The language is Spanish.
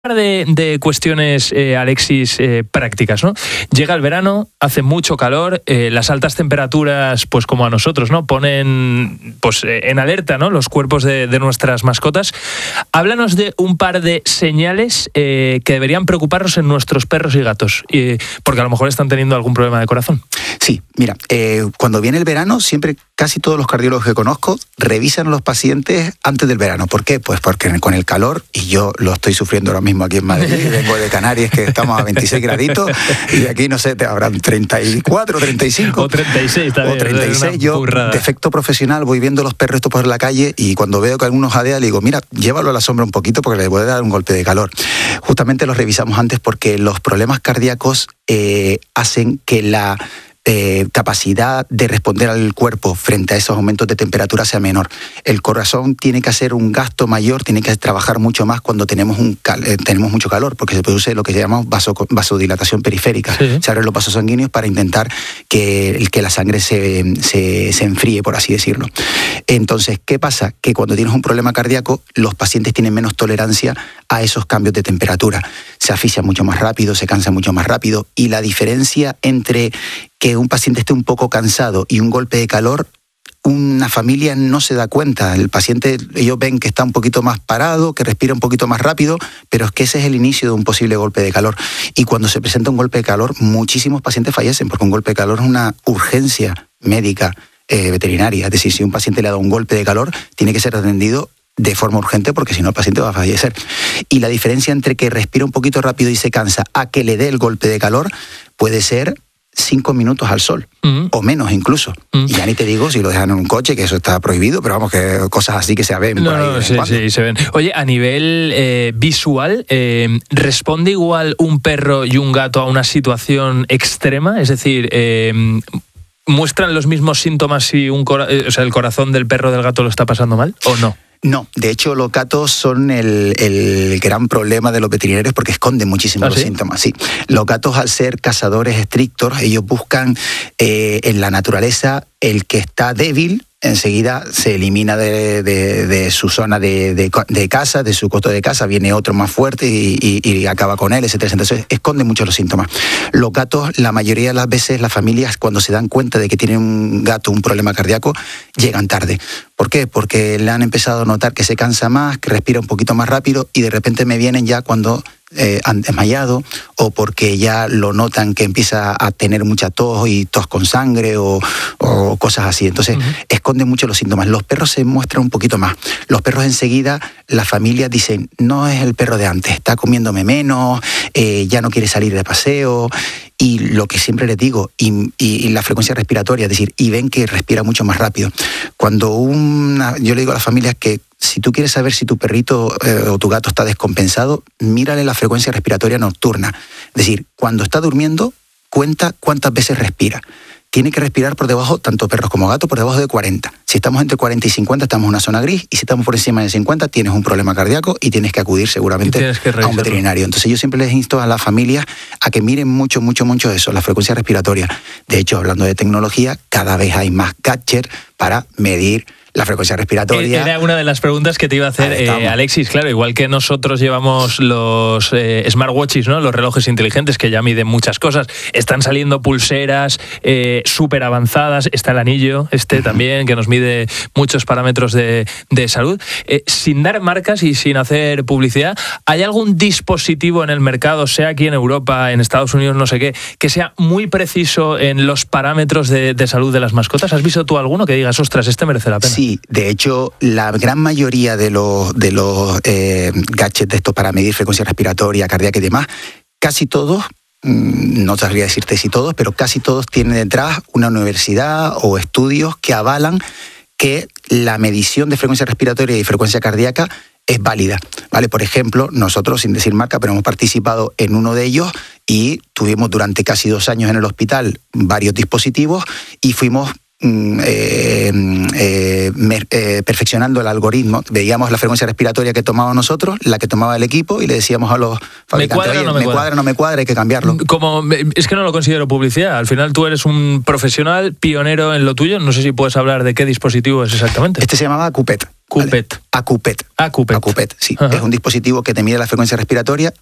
de cuestiones, Alexis, prácticas, ¿no? Llega el verano, hace mucho calor, las altas temperaturas, pues como a nosotros, ¿no? Ponen pues en alerta, ¿no? Los cuerpos de nuestras mascotas. Háblanos de un par de señales que deberían preocuparnos en nuestros perros y gatos, porque a lo mejor están teniendo algún problema de corazón. Sí, mira, cuando viene el verano, siempre casi todos los cardiólogos que conozco revisan a los pacientes antes del verano. ¿Por qué? Pues porque con el calor, y yo lo estoy sufriendo ahora mismo aquí en Madrid, vengo de Canarias, que estamos a 26 graditos, y aquí, no sé, te habrán 34, 35. O 36 también. O 36. Yo, de efecto profesional, voy viendo los perros estos por la calle, y cuando veo que algunos jadea, le digo, mira, llévalo a la sombra un poquito porque le puede dar un golpe de calor. Justamente los revisamos antes porque los problemas cardíacos hacen que la capacidad de responder al cuerpo frente a esos aumentos de temperatura sea menor. El corazón tiene que hacer un gasto mayor, tiene que trabajar mucho más cuando tenemos mucho calor, porque se produce lo que se llama vasodilatación periférica. Sí. Se abren los vasos sanguíneos para intentar que la sangre se enfríe, por así decirlo. Entonces, ¿qué pasa? Que cuando tienes un problema cardíaco, los pacientes tienen menos tolerancia a esos cambios de temperatura. Se asfixian mucho más rápido, se cansan mucho más rápido, y la diferencia entre que un paciente esté un poco cansado y un golpe de calor, una familia no se da cuenta. El paciente, ellos ven que está un poquito más parado, que respira un poquito más rápido, pero es que ese es el inicio de un posible golpe de calor. Y cuando se presenta un golpe de calor, muchísimos pacientes fallecen, porque un golpe de calor es una urgencia médica veterinaria. Es decir, si un paciente le ha dado un golpe de calor, tiene que ser atendido de forma urgente, porque si no el paciente va a fallecer. Y la diferencia entre que respira un poquito rápido y se cansa a que le dé el golpe de calor puede ser 5 minutos al sol, o menos incluso. Y ya ni te digo si lo dejan en un coche, que eso está prohibido, pero vamos, que cosas así que se ven por ahí. Sí, se ven. Oye, a nivel visual, ¿responde igual un perro y un gato a una situación extrema? Es decir, ¿muestran los mismos síntomas si el corazón del perro o del gato lo está pasando mal o no? No, de hecho los gatos son el gran problema de los veterinarios porque esconden muchísimo los síntomas. Sí, los gatos, al ser cazadores estrictos, ellos buscan en la naturaleza el que está débil. Enseguida se elimina de su zona de caza, de su coto de caza, viene otro más fuerte y acaba con él, etc. Entonces esconde mucho los síntomas. Los gatos, la mayoría de las veces, las familias, cuando se dan cuenta de que tienen un gato un problema cardíaco, llegan tarde. ¿Por qué? Porque le han empezado a notar que se cansa más, que respira un poquito más rápido, y de repente me vienen ya cuando han desmayado, o porque ya lo notan que empieza a tener mucha tos y tos con sangre o cosas así. Entonces esconde mucho los síntomas. Los perros se muestran un poquito más. Los perros enseguida, las familias dicen, no es el perro de antes, está comiéndome menos, ya no quiere salir de paseo. Y lo que siempre les digo, y la frecuencia respiratoria, es decir, y ven que respira mucho más rápido. Yo le digo a las familias que si tú quieres saber si tu perrito o tu gato está descompensado, mírale la frecuencia respiratoria nocturna. Es decir, cuando está durmiendo, cuenta cuántas veces respira. Tiene que respirar por debajo, tanto perros como gatos, por debajo de 40. Si estamos entre 40 y 50, estamos en una zona gris, y si estamos por encima de 50, tienes un problema cardíaco y tienes que acudir seguramente a un veterinario. Entonces yo siempre les insto a las familias a que miren mucho eso, la frecuencia respiratoria. De hecho, hablando de tecnología, cada vez hay más gadgets para medir la frecuencia respiratoria. Era una de las preguntas que te iba a hacer, Alexis. Claro, igual que nosotros llevamos los smartwatches, ¿no? Los relojes inteligentes que ya miden muchas cosas. Están saliendo pulseras súper avanzadas. Está el anillo también, que nos mide muchos parámetros de salud. Sin dar marcas y sin hacer publicidad, ¿hay algún dispositivo en el mercado, sea aquí en Europa, en Estados Unidos, no sé qué, que sea muy preciso en los parámetros de salud de las mascotas? ¿Has visto tú alguno que digas, ostras, este merece la pena? Sí, de hecho, la gran mayoría de los gadgets de estos para medir frecuencia respiratoria, cardíaca y demás, casi todos, no sabría decirte si todos, pero casi todos tienen detrás una universidad o estudios que avalan que la medición de frecuencia respiratoria y frecuencia cardíaca es válida, ¿vale? Por ejemplo, nosotros, sin decir marca, pero hemos participado en uno de ellos y tuvimos durante casi 2 años en el hospital varios dispositivos y fuimos perfeccionando el algoritmo. Veíamos la frecuencia respiratoria que tomábamos nosotros, la que tomaba el equipo, y le decíamos a los fabricantes, ¿me cuadra, no me cuadra, hay que cambiarlo. Es que no lo considero publicidad. Al final tú eres un profesional pionero en lo tuyo. No sé si puedes hablar de qué dispositivo es exactamente. Este se llamaba Acupet. Acupet. Acupet, sí. Ajá. Es un dispositivo que te mide la frecuencia respiratoria